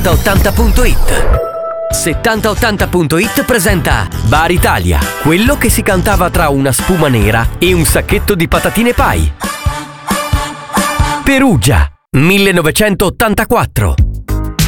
7080.it. 7080.it presenta Bar Italia, quello che si cantava tra una spuma nera e un sacchetto di patatine pai. Perugia, 1984.